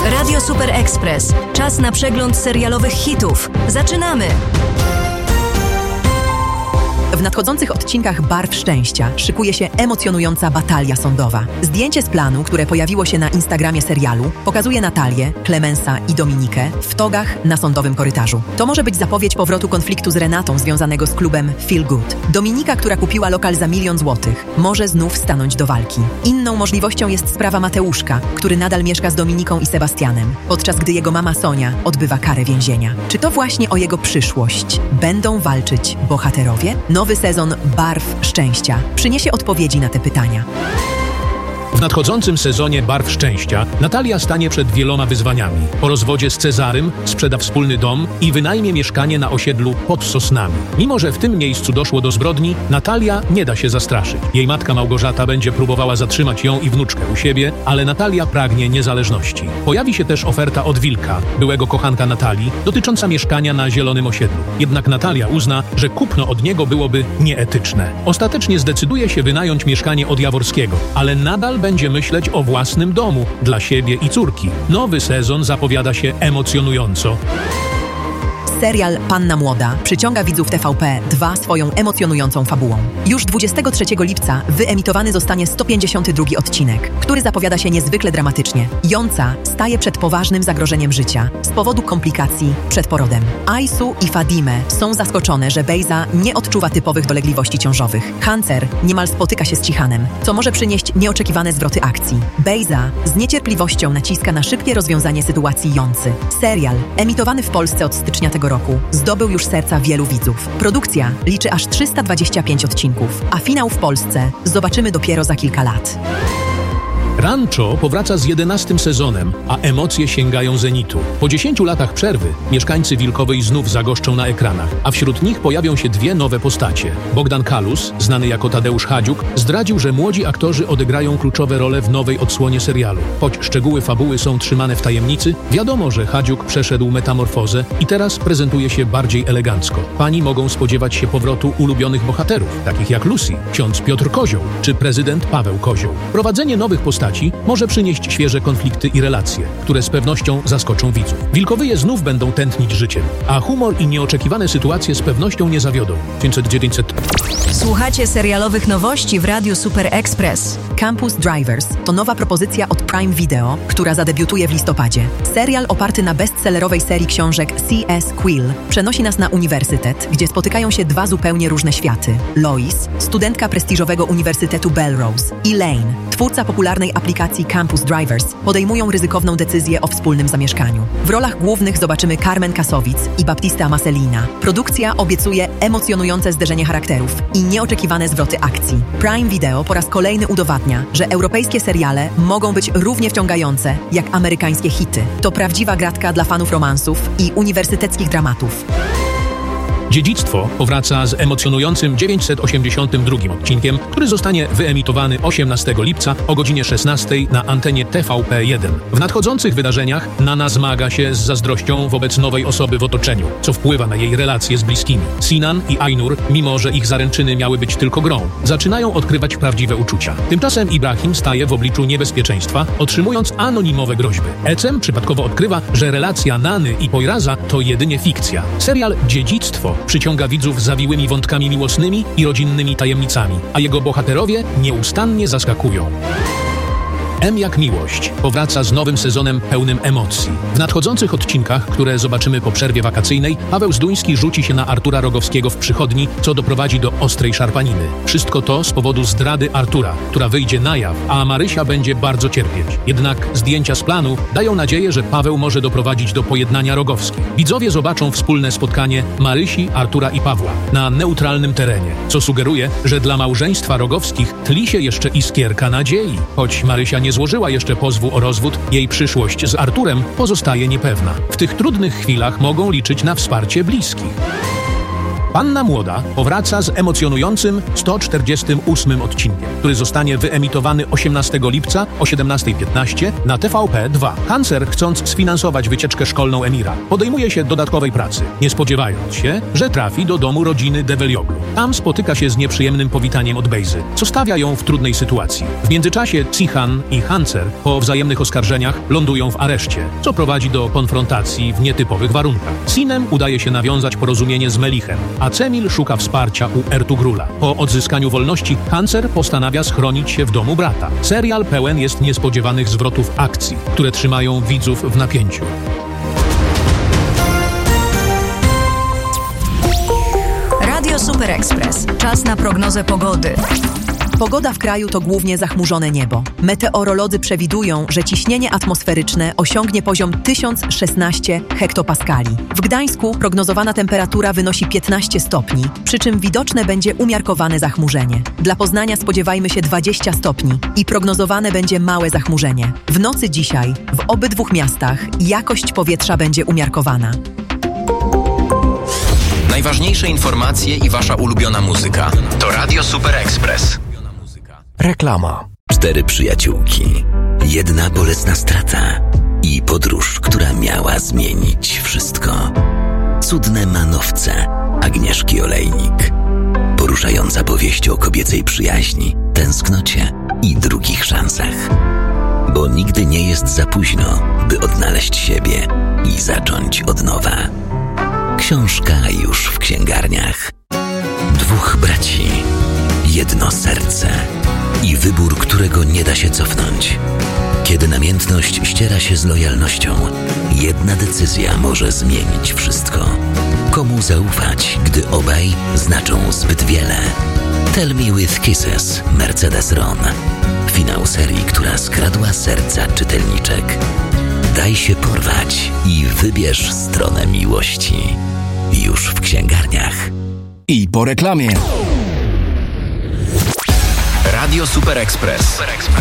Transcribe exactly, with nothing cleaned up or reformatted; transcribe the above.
Radio Super Express. Czas na przegląd serialowych hitów. Zaczynamy! W nadchodzących odcinkach Barw Szczęścia szykuje się emocjonująca batalia sądowa. Zdjęcie z planu, które pojawiło się na Instagramie serialu, pokazuje Natalię, Clemensa i Dominikę w togach na sądowym korytarzu. To może być zapowiedź powrotu konfliktu z Renatą związanego z klubem Feel Good. Dominika, która kupiła lokal za milion złotych, może znów stanąć do walki. Inną możliwością jest sprawa Mateuszka, który nadal mieszka z Dominiką i Sebastianem, podczas gdy jego mama Sonia odbywa karę więzienia. Czy to właśnie o jego przyszłość będą walczyć bohaterowie? Nowy sezon Barw Szczęścia przyniesie odpowiedzi na te pytania. W nadchodzącym sezonie Barw Szczęścia Natalia stanie przed wieloma wyzwaniami. Po rozwodzie z Cezarym sprzeda wspólny dom i wynajmie mieszkanie na osiedlu pod Sosnami. Mimo że w tym miejscu doszło do zbrodni, Natalia nie da się zastraszyć. Jej matka Małgorzata będzie próbowała zatrzymać ją i wnuczkę u siebie, ale Natalia pragnie niezależności. Pojawi się też oferta od Wilka, byłego kochanka Natalii, dotycząca mieszkania na Zielonym Osiedlu. Jednak Natalia uzna, że kupno od niego byłoby nieetyczne. Ostatecznie zdecyduje się wynająć mieszkanie od Jaworskiego, ale nadal będzie myśleć o własnym domu dla siebie i córki. Nowy sezon zapowiada się emocjonująco. Serial Panna Młoda przyciąga widzów T V P dwa swoją emocjonującą fabułą. Już dwudziestego trzeciego lipca wyemitowany zostanie sto pięćdziesiąty drugi odcinek, który zapowiada się niezwykle dramatycznie. Jąca staje przed poważnym zagrożeniem życia z powodu komplikacji przed porodem. Aysu i Fadime są zaskoczone, że Bejza nie odczuwa typowych dolegliwości ciążowych. Hancer niemal spotyka się z Cihanem, co może przynieść nieoczekiwane zwroty akcji. Bejza z niecierpliwością naciska na szybkie rozwiązanie sytuacji Jący. Serial, emitowany w Polsce od stycznia tego roku, zdobył już serca wielu widzów. Produkcja liczy aż trzysta dwadzieścia pięć odcinków, a finał w Polsce zobaczymy dopiero za kilka lat. Rancho powraca z jedenastym sezonem, a emocje sięgają zenitu. Po dziesięciu latach przerwy mieszkańcy Wilkowej znów zagoszczą na ekranach, a wśród nich pojawią się dwie nowe postacie. Bogdan Kalus, znany jako Tadeusz Hadziuk, zdradził, że młodzi aktorzy odegrają kluczowe role w nowej odsłonie serialu. Choć szczegóły fabuły są trzymane w tajemnicy, wiadomo, że Hadziuk przeszedł metamorfozę i teraz prezentuje się bardziej elegancko. Pani mogą spodziewać się powrotu ulubionych bohaterów, takich jak Lucy, ksiądz Piotr Kozioł czy prezydent Paweł Kozioł. Prowadzenie nowych postaci może przynieść świeże konflikty i relacje, które z pewnością zaskoczą widzów. Wilkowyje znów będą tętnić życiem, a humor i nieoczekiwane sytuacje z pewnością nie zawiodą. pięćset dziewięćset Słuchacie serialowych nowości w Radiu Super Express. Campus Drivers to nowa propozycja od Prime Video, która zadebiutuje w listopadzie. Serial oparty na bestsellerowej serii książek C S Quill przenosi nas na uniwersytet, gdzie spotykają się dwa zupełnie różne światy. Lois, studentka prestiżowego Uniwersytetu Belrose, i Lane, twórca popularnej aplikacji Campus Drivers, podejmują ryzykowną decyzję o wspólnym zamieszkaniu. W rolach głównych zobaczymy Carmen Kasowic i Baptista Maselina. Produkcja obiecuje emocjonujące zderzenie charakterów i nieoczekiwane zwroty akcji. Prime Video po raz kolejny udowadnia, że europejskie seriale mogą być równie wciągające jak amerykańskie hity. To prawdziwa gratka dla fanów romansów i uniwersyteckich dramatów. Dziedzictwo powraca z emocjonującym dziewięćset osiemdziesiątym drugim odcinkiem, który zostanie wyemitowany osiemnastego lipca o godzinie szesnastej na antenie T V P jeden. W nadchodzących wydarzeniach Nana zmaga się z zazdrością wobec nowej osoby w otoczeniu, co wpływa na jej relacje z bliskimi. Sinan i Ainur, mimo że ich zaręczyny miały być tylko grą, zaczynają odkrywać prawdziwe uczucia. Tymczasem Ibrahim staje w obliczu niebezpieczeństwa, otrzymując anonimowe groźby. Ecem przypadkowo odkrywa, że relacja Nany i Poiraza to jedynie fikcja. Serial Dziedzictwo przyciąga widzów zawiłymi wątkami miłosnymi i rodzinnymi tajemnicami, a jego bohaterowie nieustannie zaskakują. M jak miłość powraca z nowym sezonem pełnym emocji. W nadchodzących odcinkach, które zobaczymy po przerwie wakacyjnej, Paweł Zduński rzuci się na Artura Rogowskiego w przychodni, co doprowadzi do ostrej szarpaniny. Wszystko to z powodu zdrady Artura, która wyjdzie na jaw, a Marysia będzie bardzo cierpieć. Jednak zdjęcia z planu dają nadzieję, że Paweł może doprowadzić do pojednania Rogowskich. Widzowie zobaczą wspólne spotkanie Marysi, Artura i Pawła na neutralnym terenie, co sugeruje, że dla małżeństwa Rogowskich tli się jeszcze iskierka nadziei. Choć Marysia nie złożyła jeszcze pozwu o rozwód, jej przyszłość z Arturem pozostaje niepewna. W tych trudnych chwilach mogą liczyć na wsparcie bliskich. Panna Młoda powraca z emocjonującym sto czterdziestym ósmym odcinkiem, który zostanie wyemitowany osiemnastego lipca o siedemnasta piętnaście na T V P dwa. Hanser, chcąc sfinansować wycieczkę szkolną Emira, podejmuje się dodatkowej pracy, nie spodziewając się, że trafi do domu rodziny Develioglu. Tam spotyka się z nieprzyjemnym powitaniem od Bejzy, co stawia ją w trudnej sytuacji. W międzyczasie Cihan i Hanser po wzajemnych oskarżeniach lądują w areszcie, co prowadzi do konfrontacji w nietypowych warunkach. Sinem udaje się nawiązać porozumienie z Melichem, a Cemil szuka wsparcia u Ertugrula. Po odzyskaniu wolności Hanser postanawia schronić się w domu brata. Serial pełen jest niespodziewanych zwrotów akcji, które trzymają widzów w napięciu. Radio Super Express. Czas na prognozę pogody. Pogoda w kraju to głównie zachmurzone niebo. Meteorolodzy przewidują, że ciśnienie atmosferyczne osiągnie poziom tysiąc szesnaście hektopaskali. W Gdańsku prognozowana temperatura wynosi piętnaście stopni, przy czym widoczne będzie umiarkowane zachmurzenie. Dla Poznania spodziewajmy się dwadzieścia stopni i prognozowane będzie małe zachmurzenie. W nocy dzisiaj w obydwu miastach jakość powietrza będzie umiarkowana. Najważniejsze informacje i wasza ulubiona muzyka to Radio Super Express. Reklama. Cztery przyjaciółki, jedna bolesna strata i podróż, która miała zmienić wszystko. Cudne manowce Agnieszki Olejnik. Poruszająca powieść o kobiecej przyjaźni, tęsknocie i drugich szansach. Bo nigdy nie jest za późno, by odnaleźć siebie i zacząć od nowa. Książka już w księgarniach. Dwóch braci, jedno serce i wybór, którego nie da się cofnąć. Kiedy namiętność ściera się z lojalnością, jedna decyzja może zmienić wszystko. Komu zaufać, gdy obaj znaczą zbyt wiele? Tell Me With Kisses, Mercedes Ron. Finał serii, która skradła serca czytelniczek. Daj się porwać i wybierz stronę miłości. Już w księgarniach. I po reklamie. Radio Super Express.